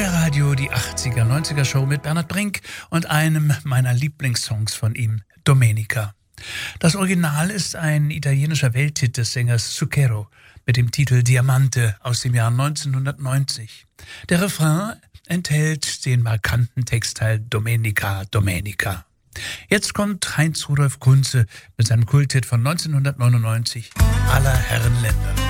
Schlagerradio, die 80er, 90er Show mit Bernhard Brink und einem meiner Lieblingssongs von ihm, Domenica. Das Original ist ein italienischer Welthit des Sängers Zucchero mit dem Titel Diamante aus dem Jahr 1990. Der Refrain enthält den markanten Textteil Domenica, Domenica. Jetzt kommt Heinz Rudolf Kunze mit seinem Kulthit von 1999, Aller Herren Länder.